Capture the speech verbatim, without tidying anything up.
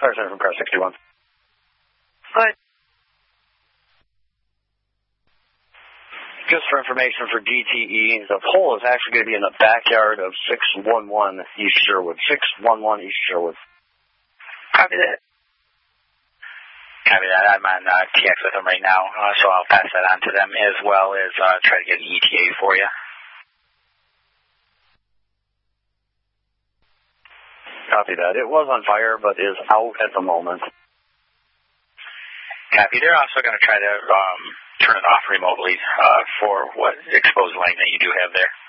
Fire center from car sixty-one. Good. Just for information for D T E, the pole is actually going to be in the backyard of six one one East Sherwood. six one one East Sherwood. Copy that. Copy that. I'm on uh, T X with them right now, uh, so I'll pass that on to them as well as uh, try to get an E T A for you. Copy that. It was on fire, but is out at the moment. Copy. They're also going to try to um, turn it off remotely uh, for what exposed line that you do have there.